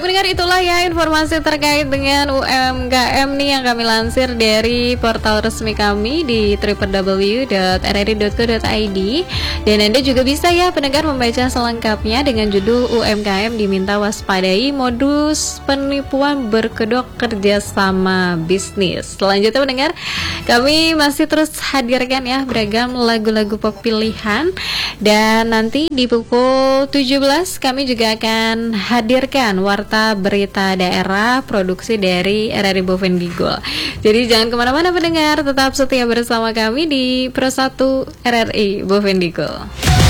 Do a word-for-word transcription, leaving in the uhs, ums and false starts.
Baik pendengar, itulah ya informasi terkait dengan U M K M nih yang kami lansir dari portal resmi kami di w w w dot r r i dot co dot i d. Dan Anda juga bisa ya pendengar membaca selengkapnya dengan judul U M K M diminta waspadai modus penipuan berkedok kerjasama bisnis. Selanjutnya pendengar, kami masih terus hadirkan ya beragam lagu-lagu pop pilihan. Dan nanti di pukul tujuh belas kami juga akan hadirkan Warta Berita Daerah produksi dari R R I Bovendigul. Jadi jangan kemana-mana pendengar, tetap setia bersama kami di Pro satu R R I Bovendigul.